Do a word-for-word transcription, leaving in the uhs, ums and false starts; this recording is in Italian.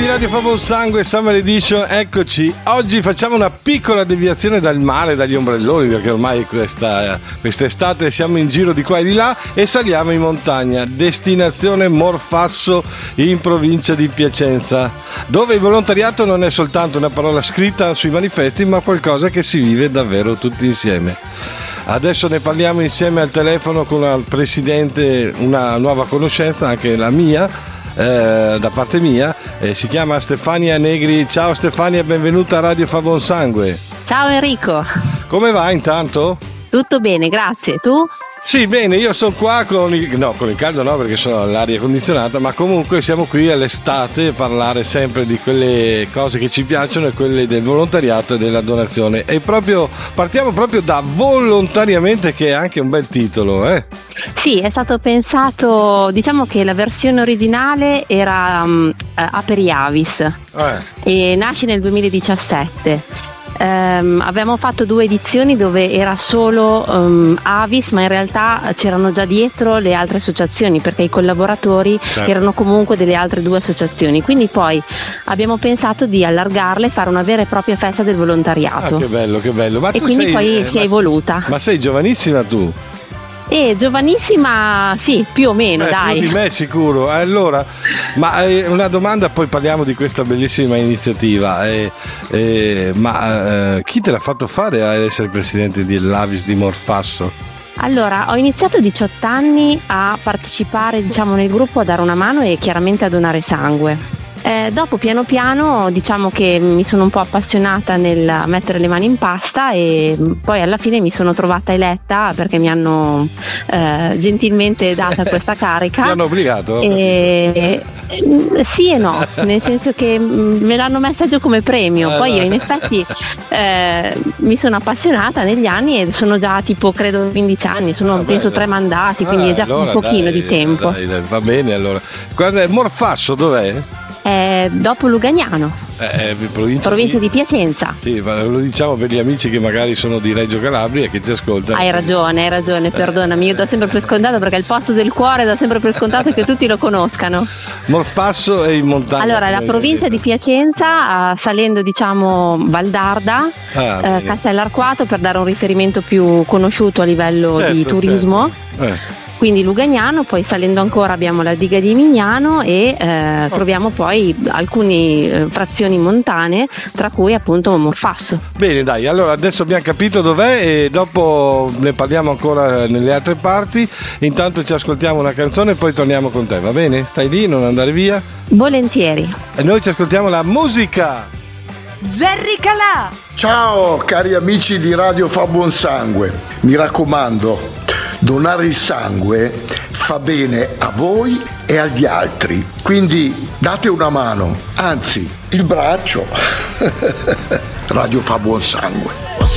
di Radio Fa Buon Sangue Summer Edition, eccoci. Oggi facciamo una piccola deviazione dal mare, dagli ombrelloni, perché ormai questa quest'estate siamo in giro di qua e di là e saliamo in montagna. Destinazione Morfasso in provincia di Piacenza, dove il volontariato non è soltanto una parola scritta sui manifesti, ma qualcosa che si vive davvero tutti insieme. Adesso ne parliamo insieme al telefono con il presidente, una nuova conoscenza, anche la mia. Eh, da parte mia, eh, si chiama Stefania Negri. Ciao Stefania, benvenuta a Radio Fa Buon Sangue. Ciao Enrico. Come va intanto? Tutto bene, grazie. Tu? Sì, bene, io sono qua con il, no, con il caldo no, perché sono all'aria condizionata, ma comunque siamo qui all'estate a parlare sempre di quelle cose che ci piacciono e quelle del volontariato e della donazione. E proprio partiamo proprio da volontariamente, che è anche un bel titolo, eh? Sì, è stato pensato, diciamo che la versione originale era um, Aperiavis eh. e nasce nel duemiladiciassette. Um, abbiamo fatto due edizioni dove era solo um, Avis, ma in realtà c'erano già dietro le altre associazioni, perché i collaboratori certo. erano comunque delle altre due associazioni, quindi poi abbiamo pensato di allargarle e fare una vera e propria festa del volontariato. Ah, che bello, che bello. Ma e tu quindi sei, poi eh, si è ma, evoluta. Ma sei giovanissima tu? Eh, giovanissima, sì, più o meno, eh, dai. Più di me sicuro. Allora, ma eh, una domanda, poi parliamo di questa bellissima iniziativa. Eh, eh, ma eh, chi te l'ha fatto fare a essere presidente dell'Avis di Morfasso? Allora, ho iniziato a diciotto anni a partecipare, diciamo, nel gruppo, a dare una mano e chiaramente a donare sangue. Eh, dopo piano piano diciamo che mi sono un po' appassionata nel mettere le mani in pasta e poi alla fine mi sono trovata eletta perché mi hanno eh, gentilmente data questa carica. Ti hanno obbligato? E, eh, sì e no, nel senso che me l'hanno messa giù come premio, eh, poi io in effetti eh, mi sono appassionata negli anni e sono già tipo credo quindici anni, sono ah, penso beh, tre mandati, quindi ah, è già allora, un pochino dai, di tempo. Dai, dai, va bene allora. Guarda, Morfasso dov'è? Eh, dopo Lugagnano, eh, provincia, provincia di... di Piacenza. Sì, lo diciamo per gli amici che magari sono di Reggio Calabria che ci ascoltano. Hai ragione, hai ragione, perdonami, io do sempre per scontato perché è il posto del cuore, do sempre per scontato che tutti lo conoscano. Morfasso è in montagna. Allora, la provincia di Piacenza, salendo diciamo Valdarda, ah, eh, Castellarquato, per dare un riferimento più conosciuto a livello certo, di turismo. Certo. Eh. Quindi Lugagnano, poi salendo ancora abbiamo la diga di Mignano e eh, troviamo poi alcune eh, frazioni montane, tra cui appunto Morfasso. Bene, dai, allora adesso abbiamo capito dov'è e dopo ne parliamo ancora nelle altre parti. Intanto ci ascoltiamo una canzone e poi torniamo con te, va bene? Stai lì, non andare via? Volentieri. E noi ci ascoltiamo la musica. Gerry Calà. Ciao cari amici di Radio Fa Buon Sangue, mi raccomando, donare il sangue fa bene a voi e agli altri, quindi date una mano, anzi il braccio. Radio Fa Buon Sangue.